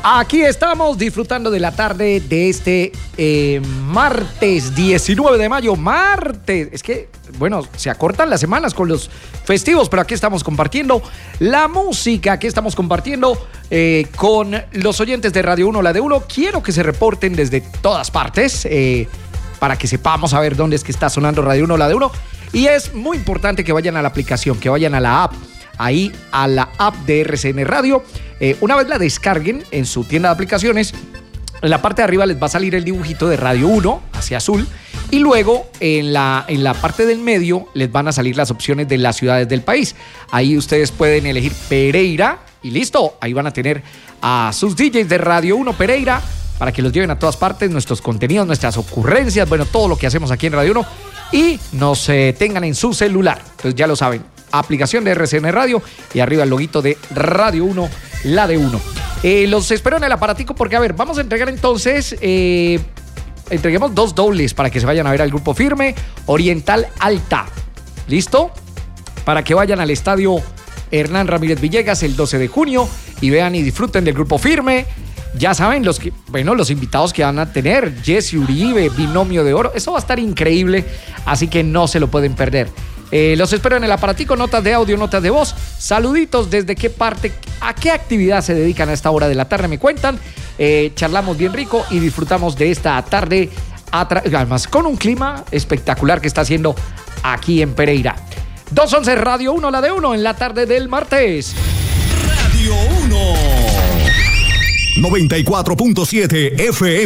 Aquí estamos disfrutando de la tarde de este martes 19 de mayo. Martes. Es que, bueno, se acortan las semanas con los festivos, pero aquí estamos compartiendo la música que estamos compartiendo con los oyentes de Radio 1, la de 1. Quiero que se reporten desde todas partes para que sepamos a ver dónde es que está sonando Radio 1, la de 1. Y es muy importante que vayan a la aplicación, que vayan a la app. Ahí a la app de RCN Radio. Una vez la descarguen en su tienda de aplicaciones, en la parte de arriba les va a salir el dibujito de Radio 1 hacia azul y luego en la parte del medio les van a salir las opciones de las ciudades del país. Ahí ustedes pueden elegir Pereira y listo, ahí van a tener a sus DJs de Radio 1 Pereira para que los lleven a todas partes, nuestros contenidos, nuestras ocurrencias, bueno, todo lo que hacemos aquí en Radio 1 y nos tengan en su celular. Entonces ya lo saben. Aplicación de RCN Radio y arriba el loguito de Radio 1, la de 1. Los espero en el aparatico porque, a ver, vamos a entregar entonces, entreguemos 2 dobles para que se vayan a ver al Grupo Firme, Oriental Alta. ¿Listo? Para que vayan al estadio Hernán Ramírez Villegas el 12 de junio y vean y disfruten del Grupo Firme. Ya saben, los invitados que van a tener, Jesse Uribe, Binomio de Oro, eso va a estar increíble, así que no se lo pueden perder. Los espero en el aparatico, notas de audio, notas de voz, saluditos, desde qué parte, a qué actividad se dedican a esta hora de la tarde, me cuentan, charlamos bien rico y disfrutamos de esta tarde, además con un clima espectacular que está haciendo aquí en Pereira. 2:11 Radio 1, la de 1, en la tarde del martes. Radio 1 94.7 FM.